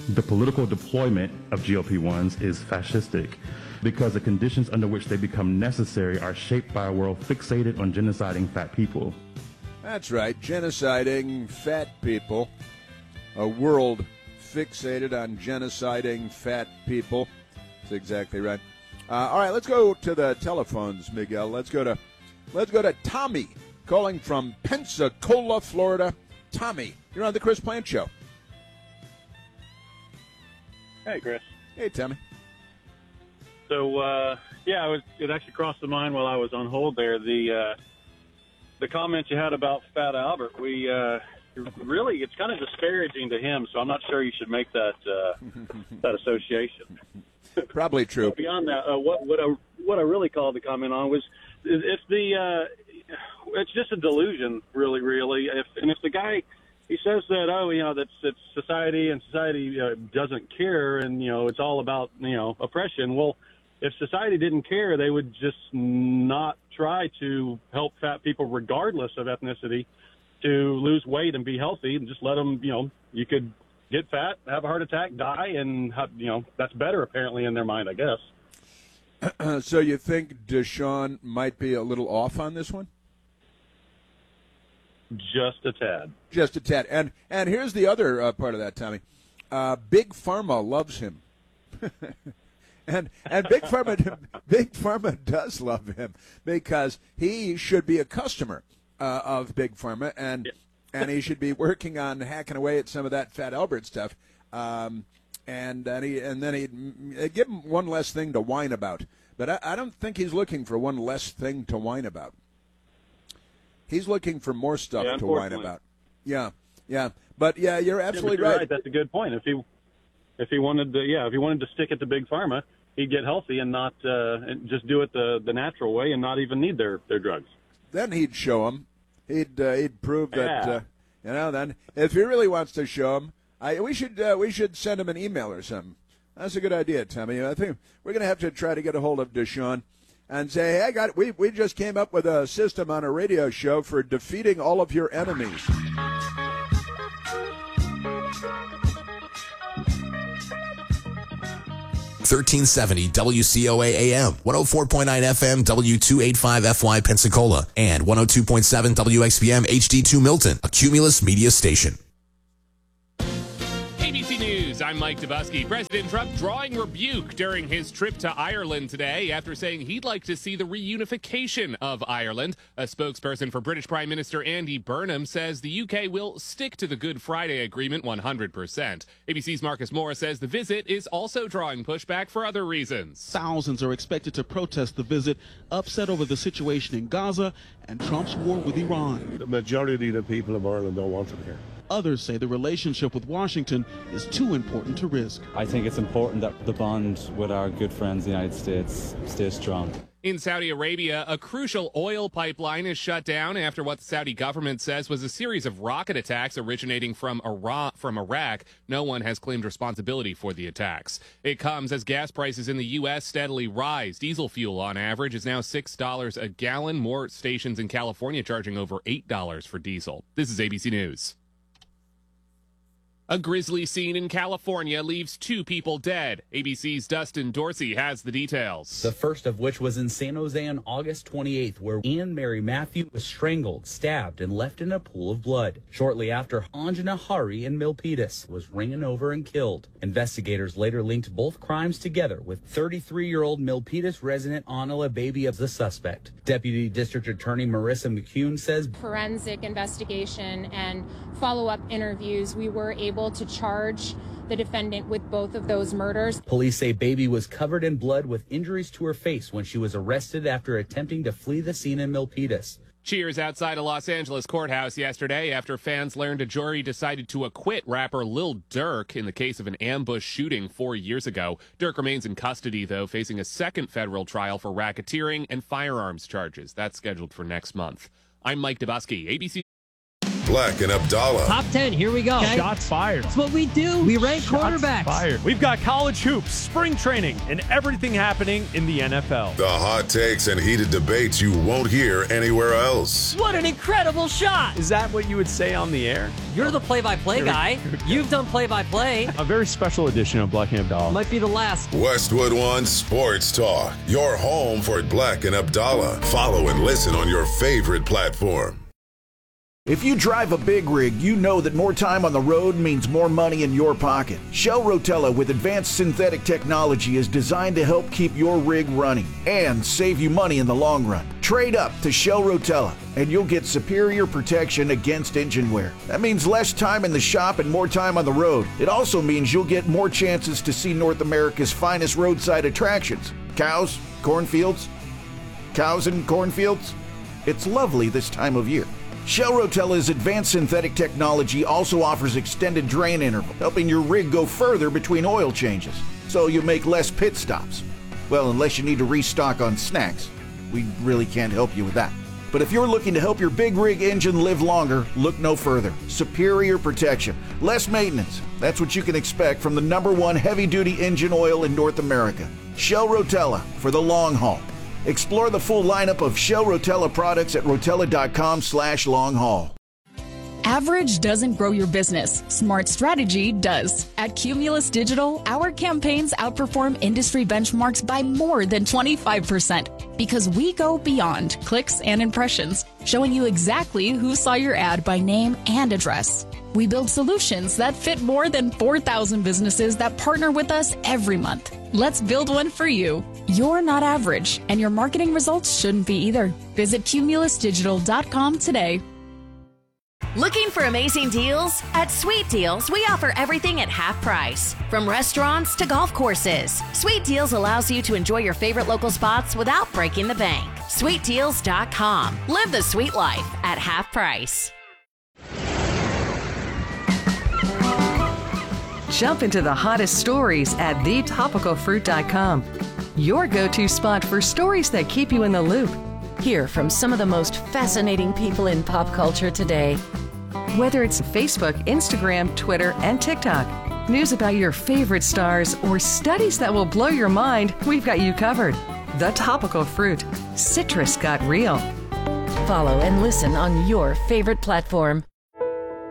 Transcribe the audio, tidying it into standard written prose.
The political deployment of GLP-1s is fascistic because the conditions under which they become necessary are shaped by a world fixated on genociding fat people. That's right, genociding fat people. A world fixated on genociding fat people. That's exactly right. All right, let's go to the telephones, Miguel. Let's go to Tommy, calling from Pensacola, Florida. Tommy, you're on the Chris Plant Show. Hey, Chris. Hey, Tommy. So, it actually crossed the mind while I was on hold there. The comment you had about Fat Albert, really, it's kind of disparaging to him, so I'm not sure you should make that that association. Probably true. Beyond that, what I really called the comment on was it's just a delusion, really. If the guy, he says that that's society and society doesn't care and it's all about oppression. Well, if society didn't care, they would just not try to help fat people regardless of ethnicity to lose weight and be healthy, and just let them. You could get fat, have a heart attack, die, and that's better apparently in their mind, I guess. So you think Deshaun might be a little off on this one? Just a tad. Just a tad. And here's the other part of that, Tommy. Big Pharma loves him. and Big Pharma does love him because he should be a customer of Big Pharma, and he should be working on hacking away at some of that Fat Albert stuff. And then he'd give him one less thing to whine about. But I don't think he's looking for one less thing to whine about. He's looking for more stuff to whine about. Yeah. But you're absolutely right. That's a good point. If he wanted to stick it to Big Pharma, he'd get healthy and not and just do it the natural way and not even need their drugs. Then he'd show them. He'd prove that Then if he really wants to show them, we should send him an email or something. That's a good idea, Tommy. I think we're going to have to try to get a hold of Deshaun and say, hey, we just came up with a system on a radio show for defeating all of your enemies. (1370) WCOA AM, 104.9 FM W285FY Pensacola, and 102.7 WXPM HD2 Milton, a Cumulus media station. ABC News, I'm Mike Dubusky. President Trump drawing rebuke during his trip to Ireland today after saying he'd like to see the reunification of Ireland. A spokesperson for British Prime Minister Andy Burnham says the UK will stick to the Good Friday Agreement 100%. ABC's Marcus Moore says the visit is also drawing pushback for other reasons. Thousands are expected to protest the visit, upset over the situation in Gaza and Trump's war with Iran. The majority of the people of Ireland don't want him here. Others say the relationship with Washington is too important to risk. I think it's important that the bond with our good friends, the United States, stays strong. In Saudi Arabia, a crucial oil pipeline is shut down after what the Saudi government says was a series of rocket attacks originating from Iraq. No one has claimed responsibility for the attacks. It comes as gas prices in the U.S. steadily rise. Diesel fuel, on average, is now $6 a gallon. More stations in California charging over $8 for diesel. This is ABC News. A grisly scene in California leaves 2 people dead. ABC's Dustin Dorsey has the details. The first of which was in San Jose on August 28th, where Ann Mary Matthew was strangled, stabbed, and left in a pool of blood. Shortly after, Anjana Hari in Milpitas was ran over and killed. Investigators later linked both crimes together with 33-year-old Milpitas resident Anila Baby as the suspect. Deputy District Attorney Marissa McCune says, forensic investigation and follow-up interviews, we were able to charge the defendant with both of those murders. Police say Baby was covered in blood with injuries to her face when she was arrested after attempting to flee the scene in Milpitas. Cheers outside a Los Angeles courthouse yesterday after fans learned a jury decided to acquit rapper Lil Durk in the case of an ambush shooting 4 years ago. Durk remains in custody, though, facing a second federal trial for racketeering and firearms charges. That's scheduled for next month. I'm Mike Dubusky, ABC. Black and Abdallah. Top 10, here we go. Okay. Shots fired. That's what we do. We rank quarterbacks. Fired. We've got college hoops, spring training, and everything happening in the NFL. The hot takes and heated debates you won't hear anywhere else. What an incredible shot. Is that what you would say on the air? You're the play-by-play guy. You've done play-by-play. A very special edition of Black and Abdallah. Might be the last. Westwood One Sports Talk. Your home for Black and Abdallah. Follow and listen on your favorite platform. If you drive a big rig, you know that more time on the road means more money in your pocket. Shell Rotella with advanced synthetic technology is designed to help keep your rig running and save you money in the long run. Trade up to Shell Rotella and you'll get superior protection against engine wear. That means less time in the shop and more time on the road. It also means you'll get more chances to see North America's finest roadside attractions. Cows, cornfields, cows and cornfields. It's lovely this time of year. Shell Rotella's advanced synthetic technology also offers extended drain interval, helping your rig go further between oil changes, so you make less pit stops. Well, unless you need to restock on snacks. We really can't help you with that. But if you're looking to help your big rig engine live longer, look no further. Superior protection, less maintenance. That's what you can expect from the #1 heavy-duty engine oil in North America. Shell Rotella for the long haul. Explore the full lineup of Shell Rotella products at rotella.com/long-haul. Average doesn't grow your business. Smart strategy does. At Cumulus Digital, our campaigns outperform industry benchmarks by more than 25% because we go beyond clicks and impressions, showing you exactly who saw your ad by name and address. We build solutions that fit more than 4,000 businesses that partner with us every month. Let's build one for you. You're not average, and your marketing results shouldn't be either. Visit cumulusdigital.com today. Looking for amazing deals? At Sweet Deals, we offer everything at half price. From restaurants to golf courses, Sweet Deals allows you to enjoy your favorite local spots without breaking the bank. SweetDeals.com. Live the sweet life at half price. Jump into the hottest stories at thetopicalfruit.com. Your go-to spot for stories that keep you in the loop. Hear from some of the most fascinating people in pop culture today. Whether it's Facebook, Instagram, Twitter, and TikTok, news about your favorite stars, or studies that will blow your mind, we've got you covered. The Topical Fruit. Citrus got real. Follow and listen on your favorite platform.